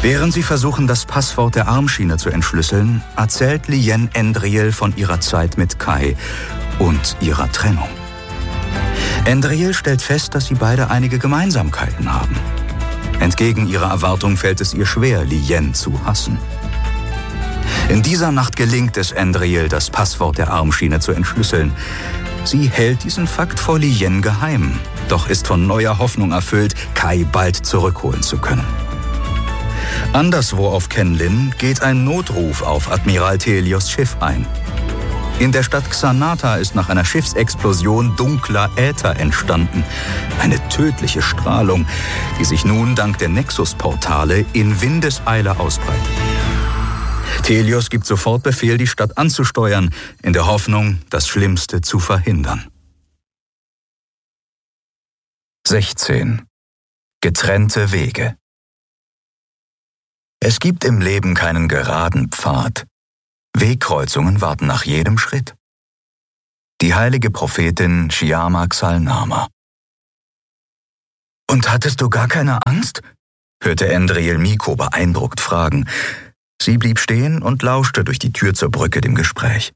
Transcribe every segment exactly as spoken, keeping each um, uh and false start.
Während sie versuchen, das Passwort der Armschiene zu entschlüsseln, erzählt Lien Endriel von ihrer Zeit mit Kai und ihrer Trennung. Endriel stellt fest, dass sie beide einige Gemeinsamkeiten haben. Entgegen ihrer Erwartung fällt es ihr schwer, Lien zu hassen. In dieser Nacht gelingt es Endriel, das Passwort der Armschiene zu entschlüsseln. Sie hält diesen Fakt vor Lien geheim, doch ist von neuer Hoffnung erfüllt, Kai bald zurückholen zu können. Anderswo auf Kenlin geht ein Notruf auf Admiral Thelios Schiff ein. In der Stadt Xanata ist nach einer Schiffsexplosion dunkler Äther entstanden. Eine tödliche Strahlung, die sich nun dank der Nexus-Portale in Windeseile ausbreitet. Thelios gibt sofort Befehl, die Stadt anzusteuern, in der Hoffnung, das Schlimmste zu verhindern. sechzehn. Getrennte Wege. Es gibt im Leben keinen geraden Pfad. Wegkreuzungen warten nach jedem Schritt. Die heilige Prophetin Shyama Xalnama. »Und hattest du gar keine Angst?« hörte Endriel Miko beeindruckt fragen. Sie blieb stehen und lauschte durch die Tür zur Brücke dem Gespräch.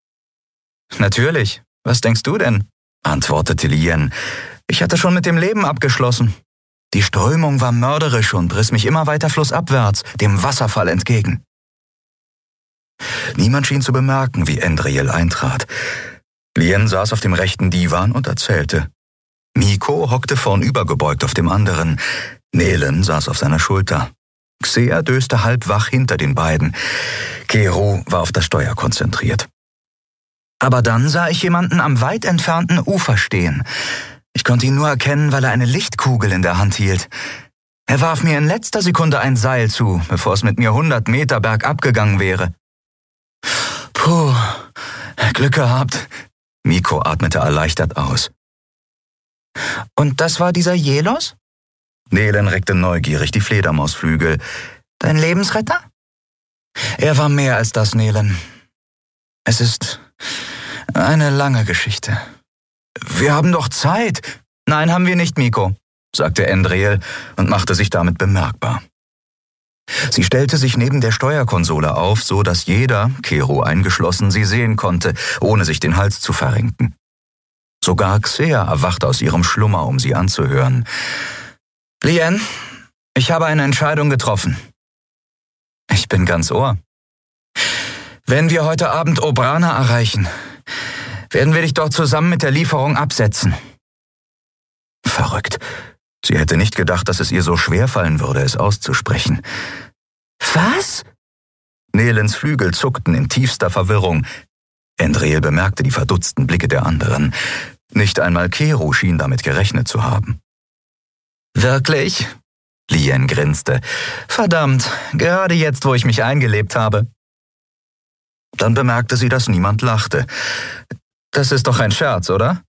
»Natürlich. Was denkst du denn?« antwortete Lien. »Ich hatte schon mit dem Leben abgeschlossen. Die Strömung war mörderisch und riss mich immer weiter flussabwärts, dem Wasserfall entgegen.« Niemand schien zu bemerken, wie Endriel eintrat. Lien saß auf dem rechten Divan und erzählte. Miko hockte vornübergebeugt auf dem anderen. Nelen saß auf seiner Schulter. Xea döste halb wach hinter den beiden. Kero war auf das Steuer konzentriert. Aber dann sah ich jemanden am weit entfernten Ufer stehen. Ich konnte ihn nur erkennen, weil er eine Lichtkugel in der Hand hielt. Er warf mir in letzter Sekunde ein Seil zu, bevor es mit mir hundert Meter bergab gegangen wäre. Puh, Glück gehabt. Miko atmete erleichtert aus. Und das war dieser Jelos? Nelen reckte neugierig die Fledermausflügel. Dein Lebensretter? Er war mehr als das, Nelen. Es ist eine lange Geschichte. Wir haben doch Zeit. Nein, haben wir nicht, Miko, sagte Endriel und machte sich damit bemerkbar. Sie stellte sich neben der Steuerkonsole auf, so dass jeder, Kero eingeschlossen, sie sehen konnte, ohne sich den Hals zu verrenken. Sogar Xea erwachte aus ihrem Schlummer, um sie anzuhören. Lien, ich habe eine Entscheidung getroffen. Ich bin ganz Ohr. Wenn wir heute Abend Obrana erreichen, werden wir dich dort zusammen mit der Lieferung absetzen. Verrückt. Sie hätte nicht gedacht, dass es ihr so schwer fallen würde, es auszusprechen. Was? Nelens Flügel zuckten in tiefster Verwirrung. Endriel bemerkte die verdutzten Blicke der anderen. Nicht einmal Kero schien damit gerechnet zu haben. Wirklich? Lien grinste. Verdammt, gerade jetzt, wo ich mich eingelebt habe. Dann bemerkte sie, dass niemand lachte. Das ist doch ein Scherz, oder?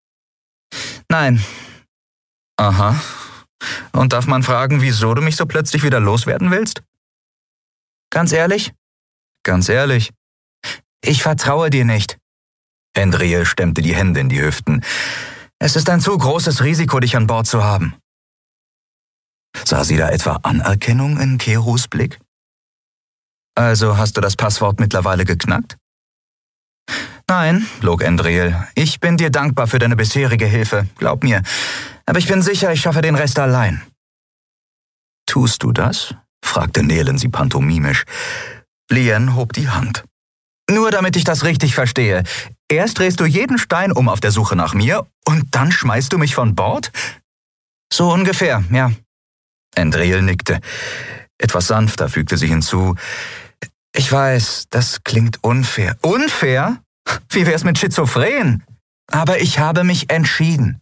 Nein. Aha. Und darf man fragen, wieso du mich so plötzlich wieder loswerden willst? Ganz ehrlich? Ganz ehrlich. Ich vertraue dir nicht. Endriel stemmte die Hände in die Hüften. Es ist ein zu großes Risiko, dich an Bord zu haben. Sah sie da etwa Anerkennung in Keros Blick? Also hast du das Passwort mittlerweile geknackt? Nein, log Endriel. Ich bin dir dankbar für deine bisherige Hilfe, glaub mir. Aber ich bin sicher, ich schaffe den Rest allein. Tust du das? Fragte Nelen sie pantomimisch. Lien hob die Hand. Nur damit ich das richtig verstehe. Erst drehst du jeden Stein um auf der Suche nach mir und dann schmeißt du mich von Bord? So ungefähr, ja. Endriel nickte. Etwas sanfter fügte sie hinzu. Ich weiß, das klingt unfair. Unfair? Wie wär's mit Schizophren? Aber ich habe mich entschieden.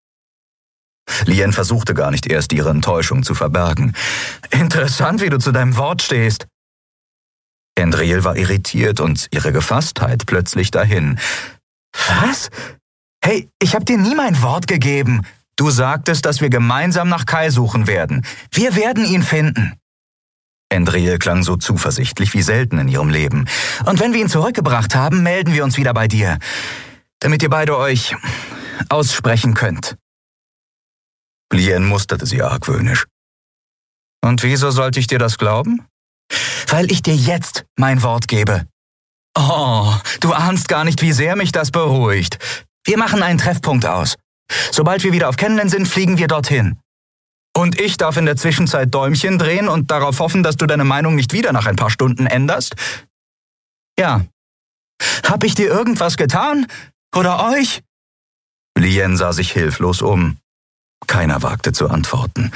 Lien versuchte gar nicht erst, ihre Enttäuschung zu verbergen. Interessant, wie du zu deinem Wort stehst. Endriel war irritiert und ihre Gefasstheit plötzlich dahin. Was? Hey, ich hab dir nie mein Wort gegeben. Du sagtest, dass wir gemeinsam nach Kai suchen werden. Wir werden ihn finden. Endriel klang so zuversichtlich wie selten in ihrem Leben. Und wenn wir ihn zurückgebracht haben, melden wir uns wieder bei dir, damit ihr beide euch aussprechen könnt. Lien musterte sie argwöhnisch. Und wieso sollte ich dir das glauben? Weil ich dir jetzt mein Wort gebe. Oh, du ahnst gar nicht, wie sehr mich das beruhigt. Wir machen einen Treffpunkt aus. Sobald wir wieder auf Kenlen sind, fliegen wir dorthin. Und ich darf in der Zwischenzeit Däumchen drehen und darauf hoffen, dass du deine Meinung nicht wieder nach ein paar Stunden änderst? Ja. Hab ich dir irgendwas getan? Oder euch? Lien sah sich hilflos um. Keiner wagte zu antworten.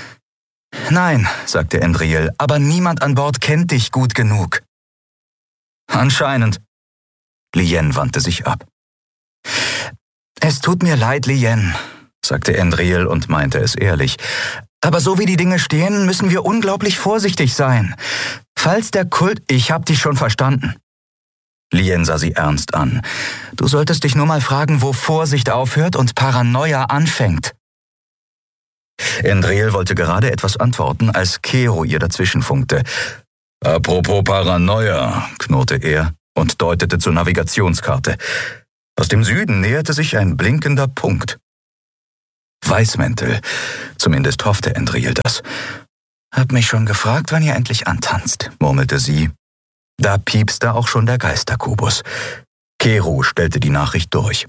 Nein, sagte Endriel, aber niemand an Bord kennt dich gut genug. Anscheinend. Lien wandte sich ab. Es tut mir leid, Lien, sagte Endriel und meinte es ehrlich. Aber so wie die Dinge stehen, müssen wir unglaublich vorsichtig sein. Falls der Kult... Ich hab dich schon verstanden. Lien sah sie ernst an. Du solltest dich nur mal fragen, wo Vorsicht aufhört und Paranoia anfängt. Endriel wollte gerade etwas antworten, als Kero ihr dazwischen funkte. Apropos Paranoia, knurrte er und deutete zur Navigationskarte. Aus dem Süden näherte sich ein blinkender Punkt. Weißmäntel, zumindest hoffte Endriel das. Hab mich schon gefragt, wann ihr endlich antanzt, murmelte sie. Da piepste auch schon der Geisterkubus. Kero stellte die Nachricht durch.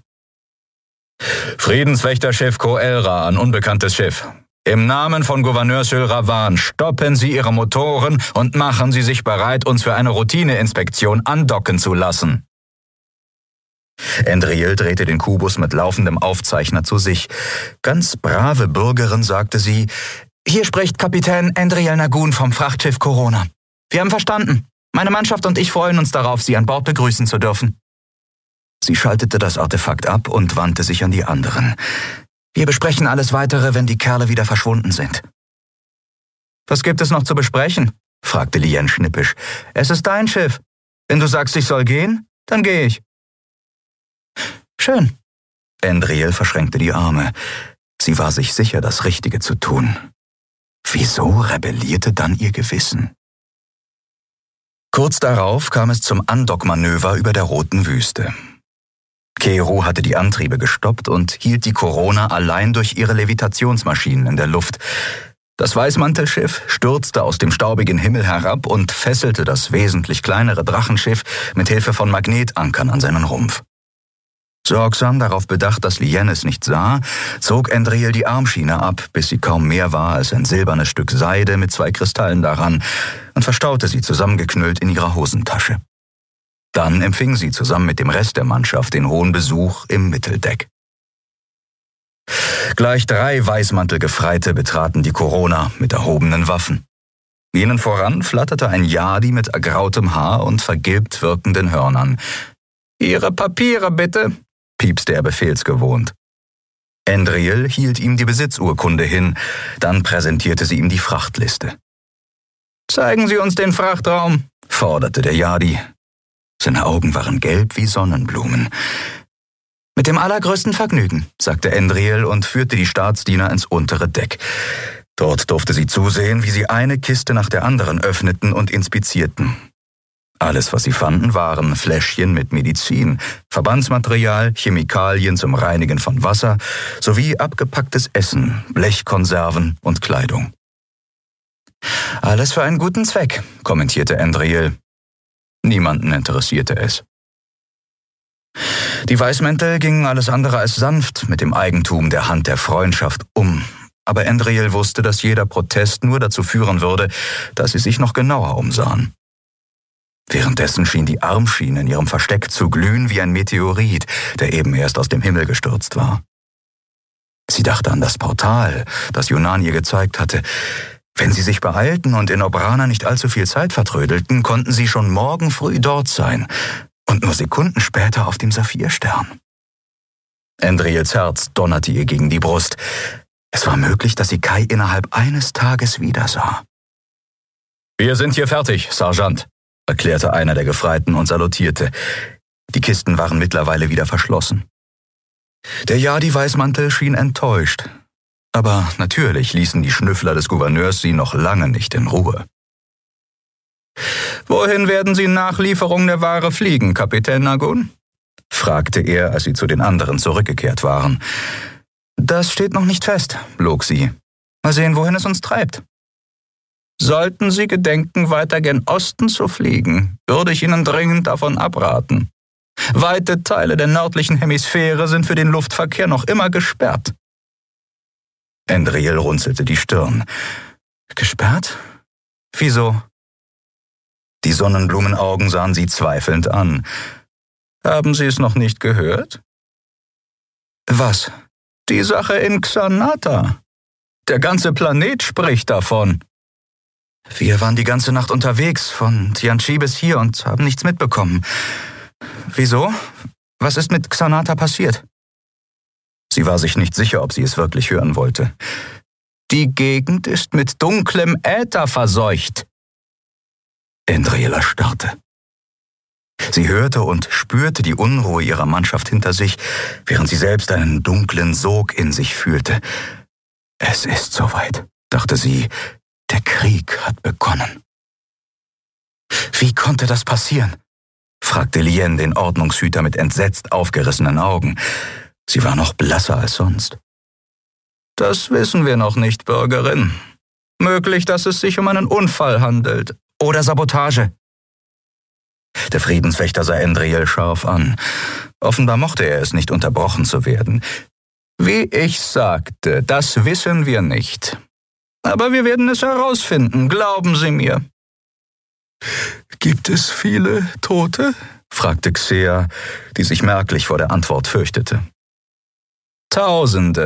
Friedenswächterschiff Koelra an unbekanntes Schiff. Im Namen von Gouverneur Sylravan stoppen Sie Ihre Motoren und machen Sie sich bereit, uns für eine Routineinspektion andocken zu lassen. Endriel drehte den Kubus mit laufendem Aufzeichner zu sich. Ganz brave Bürgerin, sagte sie, hier spricht Kapitän Endriel Nagun vom Frachtschiff Corona. Wir haben verstanden. Meine Mannschaft und ich freuen uns darauf, Sie an Bord begrüßen zu dürfen. Sie schaltete das Artefakt ab und wandte sich an die anderen. Wir besprechen alles Weitere, wenn die Kerle wieder verschwunden sind. Was gibt es noch zu besprechen? Fragte Lien schnippisch. Es ist dein Schiff. Wenn du sagst, ich soll gehen, dann gehe ich. Schön. Endriel verschränkte die Arme. Sie war sich sicher, das Richtige zu tun. Wieso rebellierte dann ihr Gewissen? Kurz darauf kam es zum Andockmanöver über der Roten Wüste. Kero hatte die Antriebe gestoppt und hielt die Corona allein durch ihre Levitationsmaschinen in der Luft. Das Weißmantelschiff stürzte aus dem staubigen Himmel herab und fesselte das wesentlich kleinere Drachenschiff mit Hilfe von Magnetankern an seinen Rumpf. Sorgsam darauf bedacht, dass Lien es nicht sah, zog Endriel die Armschiene ab, bis sie kaum mehr war als ein silbernes Stück Seide mit zwei Kristallen daran, und verstaute sie zusammengeknüllt in ihrer Hosentasche. Dann empfing sie zusammen mit dem Rest der Mannschaft den hohen Besuch im Mitteldeck. Gleich drei Weißmantelgefreite betraten die Corona mit erhobenen Waffen. Ihnen voran flatterte ein Yadi mit ergrautem Haar und vergilbt wirkenden Hörnern. »Ihre Papiere, bitte«, piepste er befehlsgewohnt. Endriel hielt ihm die Besitzurkunde hin, dann präsentierte sie ihm die Frachtliste. »Zeigen Sie uns den Frachtraum«, forderte der Yadi. Seine Augen waren gelb wie Sonnenblumen. »Mit dem allergrößten Vergnügen«, sagte Endriel und führte die Staatsdiener ins untere Deck. Dort durfte sie zusehen, wie sie eine Kiste nach der anderen öffneten und inspizierten. Alles, was sie fanden, waren Fläschchen mit Medizin, Verbandsmaterial, Chemikalien zum Reinigen von Wasser sowie abgepacktes Essen, Blechkonserven und Kleidung. »Alles für einen guten Zweck«, kommentierte Endriel. Niemanden interessierte es. Die Weißmäntel gingen alles andere als sanft mit dem Eigentum der Hand der Freundschaft um, aber Endriel wusste, dass jeder Protest nur dazu führen würde, dass sie sich noch genauer umsahen. Währenddessen schien die Armschiene in ihrem Versteck zu glühen wie ein Meteorit, der eben erst aus dem Himmel gestürzt war. Sie dachte an das Portal, das Yunan ihr gezeigt hatte. Wenn sie sich beeilten und in Obrana nicht allzu viel Zeit vertrödelten, konnten sie schon morgen früh dort sein und nur Sekunden später auf dem Saphirstern. Endriels Herz donnerte ihr gegen die Brust. Es war möglich, dass sie Kai innerhalb eines Tages wiedersah. »Wir sind hier fertig, Sergeant«, erklärte einer der Gefreiten und salutierte. Die Kisten waren mittlerweile wieder verschlossen. Der Yadi-Weißmantel schien enttäuscht. Aber natürlich ließen die Schnüffler des Gouverneurs sie noch lange nicht in Ruhe. »Wohin werden Sie nach Lieferung der Ware fliegen, Kapitän Nagun?« fragte er, als sie zu den anderen zurückgekehrt waren. »Das steht noch nicht fest«, log sie. »Mal sehen, wohin es uns treibt.« Sollten Sie gedenken, weiter gen Osten zu fliegen, würde ich Ihnen dringend davon abraten. Weite Teile der nördlichen Hemisphäre sind für den Luftverkehr noch immer gesperrt. Endriel runzelte die Stirn. Gesperrt? Wieso? Die Sonnenblumenaugen sahen sie zweifelnd an. Haben Sie es noch nicht gehört? Was? Die Sache in Xanata. Der ganze Planet spricht davon. Wir waren die ganze Nacht unterwegs, von Tianchi bis hier, und haben nichts mitbekommen. Wieso? Was ist mit Xanata passiert? Sie war sich nicht sicher, ob sie es wirklich hören wollte. Die Gegend ist mit dunklem Äther verseucht. Endriel erstarrte. Sie hörte und spürte die Unruhe ihrer Mannschaft hinter sich, während sie selbst einen dunklen Sog in sich fühlte. Es ist soweit, dachte sie. Der Krieg hat begonnen. Wie konnte das passieren? Fragte Lien den Ordnungshüter mit entsetzt aufgerissenen Augen. Sie war noch blasser als sonst. Das wissen wir noch nicht, Bürgerin. Möglich, dass es sich um einen Unfall handelt. Oder Sabotage. Der Friedenswächter sah Endriel scharf an. Offenbar mochte er es nicht, unterbrochen zu werden. Wie ich sagte, das wissen wir nicht. Aber wir werden es herausfinden, glauben Sie mir. Gibt es viele Tote? Fragte Xea, die sich merklich vor der Antwort fürchtete. Tausende.